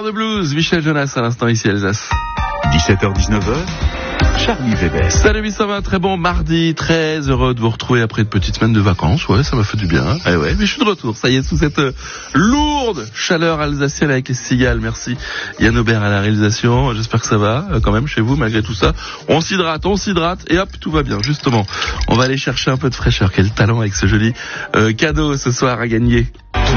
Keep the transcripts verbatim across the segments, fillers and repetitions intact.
de blues, Michel Jonas à l'instant ici Alsace. dix-sept heures dix-neuf heures, Charlie Weber. Salut huit cent vingt, très bon mardi, très heureux de vous retrouver après une petite semaine de vacances. Ouais, ça m'a fait du bien. Eh ouais, mais je suis de retour, ça y est, sous cette euh, lourde chaleur alsacienne avec les cigales. Merci Yann Aubert à la réalisation. J'espère que ça va euh, quand même chez vous malgré tout ça. On s'hydrate, on s'hydrate et hop, tout va bien. Justement, on va aller chercher un peu de fraîcheur. Quel talent avec ce joli euh, cadeau ce soir à gagner.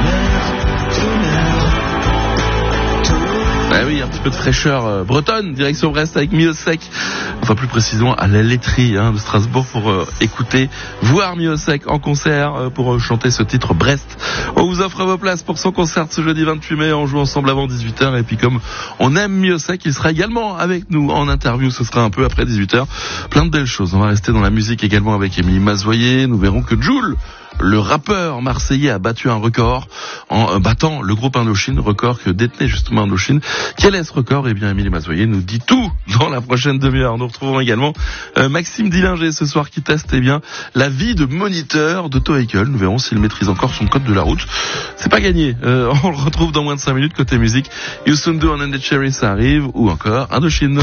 Ah oui, un petit peu de fraîcheur euh, bretonne, direction Brest avec Miosek, enfin plus précisément à la laiterie hein, de Strasbourg pour euh, écouter, voir Miosek en concert euh, pour euh, chanter ce titre Brest. On vous offre vos places pour son concert ce jeudi vingt-huit mai, on joue ensemble avant dix-huit heures et puis comme on aime Miosek, il sera également avec nous en interview, ce sera un peu après dix-huit heures. Plein de belles choses, on va rester dans la musique également avec Émilie Mazoyer, nous verrons que Jul, le rappeur marseillais, a battu un record en battant le groupe Indochine, record que détenait justement Indochine. Quel est ce record? Eh bien, Émilie Mazoyer nous dit tout dans la prochaine demi-heure. Nous retrouvons également euh, Maxime Dillinger ce soir qui teste eh bien la vie de moniteur de Toekel. Nous verrons s'il maîtrise encore son code de la route. C'est pas gagné. Euh, on le retrouve dans moins de cinq minutes côté musique. You Soon Do and the Cherry, ça arrive, ou encore Indochine.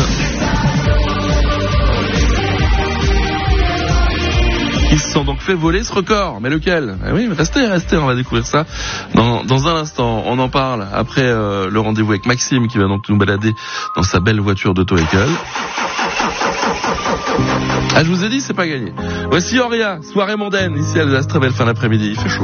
Ils se sont donc fait voler ce record. Mais lequel? Eh oui, mais restez, restez, on va découvrir ça dans, dans un instant. On en parle après euh, le rendez-vous avec Maxime qui va donc nous balader dans sa belle voiture de Toekel. Ah, je vous ai dit, c'est pas gagné. Voici Auria, soirée mondaine, ici à Alsace, très belle fin d'après-midi, il fait chaud.